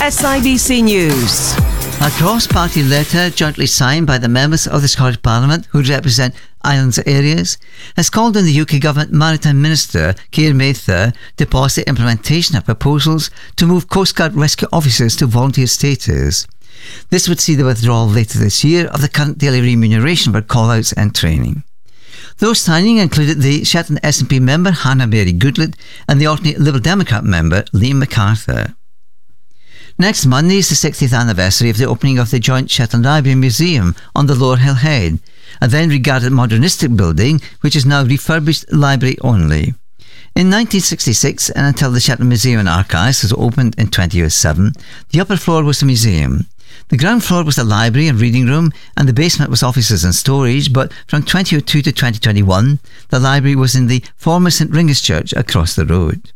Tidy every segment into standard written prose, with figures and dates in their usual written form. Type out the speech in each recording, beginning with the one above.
SIBC News. A cross-party letter jointly signed by the members of the Scottish Parliament who represent islands areas has called on the UK Government Maritime Minister Keir Mather to pause the implementation of proposals to move Coast Guard rescue officers to volunteer status. This would see the withdrawal later this year of the current daily remuneration for call-outs and training. Those signing included the Shetland SNP member Hannah Mary Goodlett and the alternate Liberal Democrat member Liam MacArthur. Next Monday is the 60th anniversary of the opening of the joint Shetland Library Museum on the Lower Hill Head, a then regarded modernistic building which is now refurbished library only. In 1966, and until the Shetland Museum and Archives was opened in 2007, the upper floor was the museum. The ground floor was the library and reading room, and the basement was offices and storage, but from 2002 to 2021, the library was in the former St Ringus Church across the road.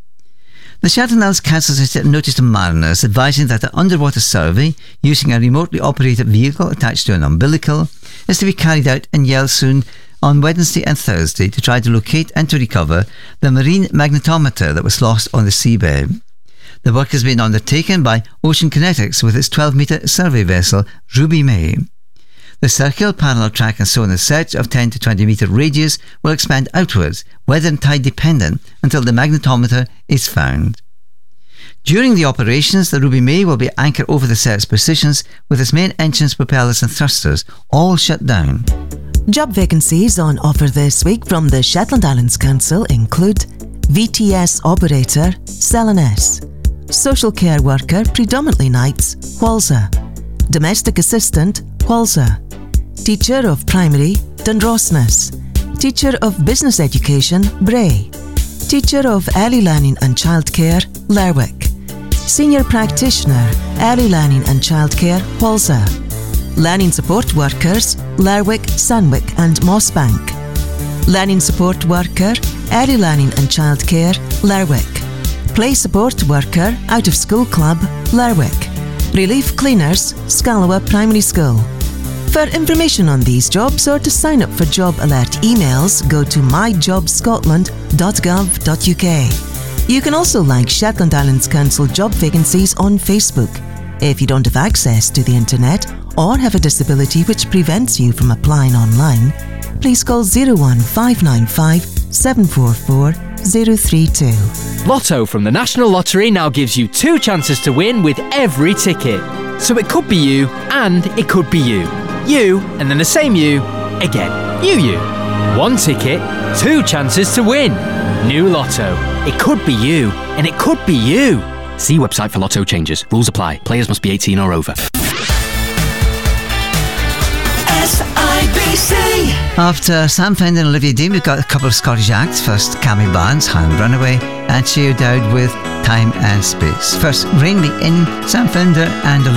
The Shetland Islands Council has sent notice to mariners advising that the underwater survey, using a remotely operated vehicle attached to an umbilical, is to be carried out in Yellsoon on Wednesday and Thursday to try to locate and to recover the marine magnetometer that was lost on the seabed. The work has been undertaken by Ocean Kinetics with its 12-metre survey vessel Ruby May. The circular parallel track and sonar set of 10 to 20 metre radius will expand outwards, weather and tide dependent, until the magnetometer is found. During the operations, the Ruby May will be anchored over the set's positions with its main engines, propellers and thrusters all shut down. Job vacancies on offer this week from the Shetland Islands Council include VTS Operator, Selenes, Social Care Worker, predominantly nights, Walser, Domestic Assistant, Walser, Teacher of Primary, Dundrosnes, Teacher of Business Education, Bray, Teacher of Early Learning and Childcare, Lerwick, Senior Practitioner, Early Learning and Childcare, Walser, Learning Support Workers, Lerwick, Sandwick and Mossbank, Learning Support Worker, Early Learning and Childcare, Lerwick, Play Support Worker, Out of School Club, Lerwick, Relief Cleaners, Scalawa Primary School. For information on these jobs or to sign up for job alert emails, go to myjobscotland.gov.uk. You can also like Shetland Islands Council job vacancies on Facebook. If you don't have access to the internet or have a disability which prevents you from applying online, please call 01595 744 032. Lotto from the National Lottery now gives you 2 chances to win with every ticket. So it could be you and it could be you. You and then the same you again. You. 1 ticket, 2 chances to win. New Lotto. It could be you and it could be you. See website for Lotto changes. Rules apply. Players must be 18 or over. SIBC. After Sam Fender and Olivia Dean, we've got a couple of Scottish acts. First, Cammy Barnes, Hand Runaway, and Shea Dowd with Time and Space. First, Rain Me In, Sam Fender and